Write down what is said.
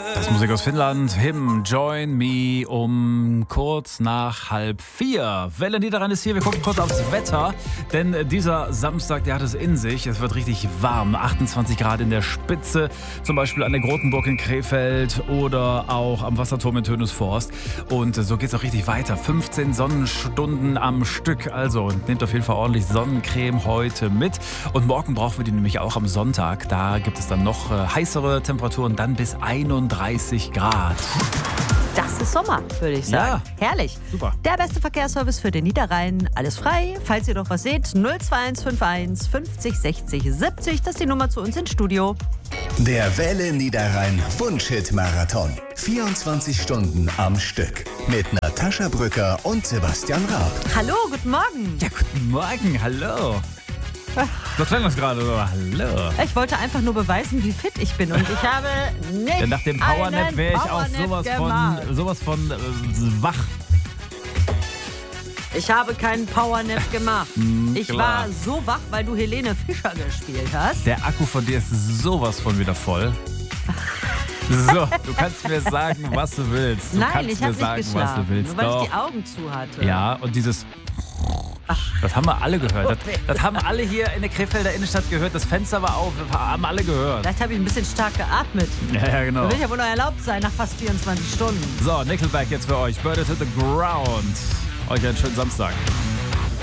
Das ist Musik aus Finnland. Him, Join Me um kurz nach 3:30. Welle Niederrhein ist hier. Wir gucken kurz aufs Wetter. Denn dieser Samstag, der hat es in sich. Es wird richtig warm. 28 Grad in der Spitze. Zum Beispiel an der Grotenburg in Krefeld oder auch am Wasserturm in Tönisforst. Und so geht es auch richtig weiter. 15 Sonnenstunden am Stück. Also nehmt auf jeden Fall ordentlich Sonnencreme heute mit. Und morgen brauchen wir die nämlich auch am Sonntag. Da gibt es dann noch heißere Temperaturen, dann bis 31 Grad. Das ist Sommer, würde ich sagen. Ja. Herrlich. Super. Der beste Verkehrsservice für den Niederrhein. Alles frei. Falls ihr noch was seht, 02151 50 60 70. Das ist die Nummer zu uns ins Studio. Der Welle Niederrhein Wunschhit-Marathon. 24 Stunden am Stück. Mit Natascha Brücker und Sebastian Raab. Hallo, guten Morgen. Ja, guten Morgen. Hallo. So klang das gerade, oder? Hallo. Ich wollte einfach nur beweisen, wie fit ich bin. Und ich habe nicht Ja, nach dem Powernap wäre ich auch sowas von wach. Ich habe keinen Powernap gemacht. Ich klar. war so wach, weil du Helene Fischer gespielt hast. Der Akku von dir ist sowas von wieder voll. So, du kannst mir sagen, was du willst. Du Nein, kannst ich mir habe nicht sagen, was geschlafen, du willst. nur weil Doch. ich die Augen zu hatte. Ja, und dieses... Das haben wir alle gehört. Das haben alle hier in der Krefelder Innenstadt gehört. Das Fenster war auf, haben alle gehört. Vielleicht habe ich ein bisschen stark geatmet. Ja, genau. Das will ja wohl noch erlaubt sein nach fast 24 Stunden. So, Nickelback jetzt für euch. Burned to the Ground. Euch einen schönen Samstag.